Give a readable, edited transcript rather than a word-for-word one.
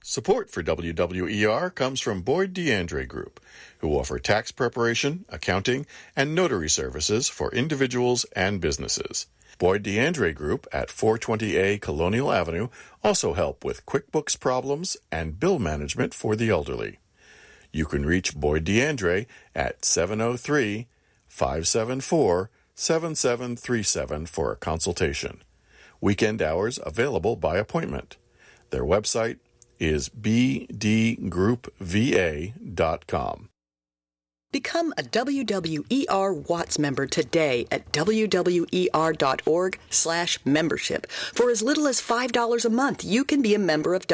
Support for WWER comes from Boyd DeAndre Group, who offer tax preparation, accounting, and notary services for individuals and businesses. Boyd DeAndre Group at 420A Colonial Avenue also help with QuickBooks problems and bill management for the elderly. You can reach Boyd DeAndre at 703-574-7737 for a consultation. Weekend hours available by appointment. Their website is bdgroupva.com. Become a WWER Watts member today at wwer.org/membership. For as little as $5 a month, you can be a member of